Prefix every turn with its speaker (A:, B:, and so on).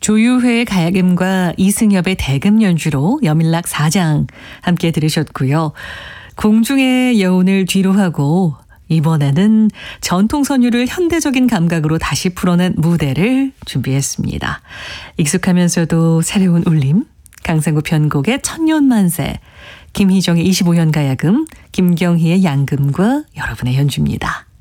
A: 조유회의 가야금과 이승엽의 대금 연주로 여밀락 4장 함께 들으셨고요. 공중의 여운을 뒤로 하고 이번에는 전통선율을 현대적인 감각으로 다시 풀어낸 무대를 준비했습니다. 익숙하면서도 새로운 울림, 강상구 편곡의 천년만세, 김희정의 25년 가야금, 김경희의 양금과 여러분의 연주입니다.